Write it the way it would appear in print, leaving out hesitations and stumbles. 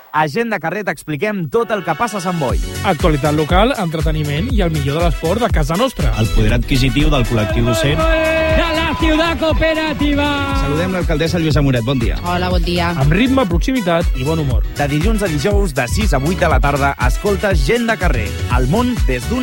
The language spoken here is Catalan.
A Gent de Carrer t'expliquem tot el que passa a Sant Boi. Actualitat local, entreteniment i el millor de l'esport de casa nostra. El poder adquisitiu del col·lectiu docent. De la ciutat cooperativa. Saludem l'alcaldessa Lluïsa Moret, bon dia. Hola, bon dia. Amb ritme, proximitat i bon humor. De dilluns a dijous, de 6 a 8 de la tarda, escolta Gent de Carrer. El món des d'una